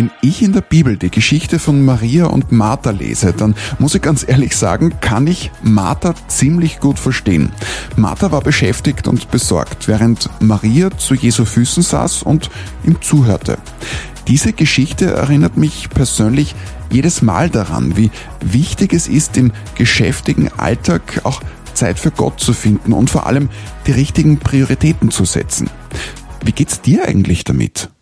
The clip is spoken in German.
Wenn ich in der Bibel die Geschichte von Maria und Martha lese, dann muss ich ganz ehrlich sagen, kann ich Martha ziemlich gut verstehen. Martha war beschäftigt und besorgt, während Maria zu Jesu Füßen saß und ihm zuhörte. Diese Geschichte erinnert mich persönlich jedes Mal daran, wie wichtig es ist, im geschäftigen Alltag auch Zeit für Gott zu finden und vor allem die richtigen Prioritäten zu setzen. Wie geht's dir eigentlich damit?